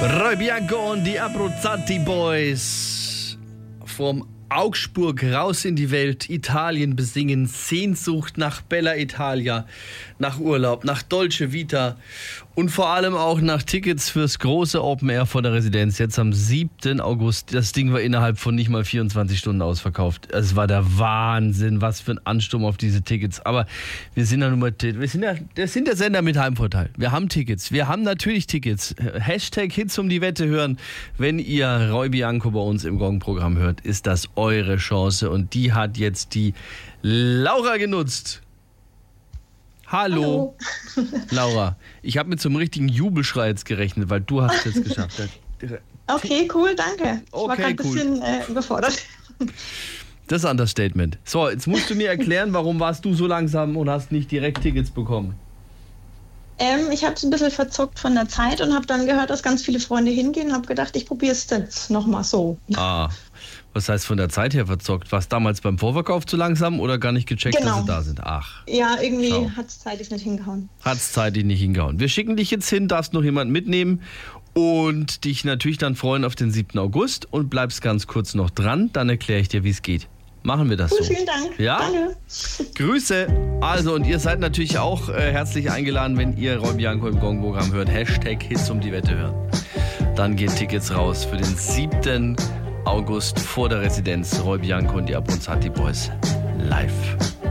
Roy Bianco und die Abruzzati Boys vom Augsburg raus in die Welt, Italien besingen, Sehnsucht nach Bella Italia, nach Urlaub, nach Dolce Vita und vor allem auch nach Tickets fürs große Open Air vor der Residenz. Jetzt am 7. August. Das Ding war innerhalb von nicht mal 24 Stunden ausverkauft. Es war der Wahnsinn, was für ein Ansturm auf diese Tickets. Aber wir sind ja nun mal, das sind der Sender mit Heimvorteil. Wir haben Tickets. Wir haben natürlich Tickets. Hashtag Hits um die Wette hören. Wenn ihr Roy Bianco bei uns im Gong-Programm hört, ist das eure Chance. Und die hat jetzt die Laura genutzt. Hallo. Laura, ich habe mit so einem richtigen Jubelschrei jetzt gerechnet, weil du hast es jetzt geschafft. Okay, cool, danke. Ich war gerade ein cool. bisschen überfordert. Das Understatement. So, jetzt musst du mir erklären, warum warst du so langsam und hast nicht direkt Tickets bekommen? Ich habe es ein bisschen verzockt von der Zeit und habe dann gehört, dass ganz viele Freunde hingehen und habe gedacht, ich probiere es jetzt nochmal so. Was heißt von der Zeit her verzockt? War es damals beim Vorverkauf zu langsam oder gar nicht gecheckt, dass sie da sind? Ach. Ja, irgendwie hat es zeitlich nicht hingehauen. Wir schicken dich jetzt hin, darfst noch jemanden mitnehmen und dich natürlich dann freuen auf den 7. August und bleibst ganz kurz noch dran, dann erkläre ich dir, wie es geht. Machen wir das so. Vielen Dank. Ja? Danke. Grüße. Also, und ihr seid natürlich auch herzlich eingeladen, wenn ihr Roy Bianco im Gong-Programm hört. Hashtag Hits um die Wette hören. Dann gehen Tickets raus für den 7. August vor der Residenz. Roy Bianco und die Abruzzati Boys live.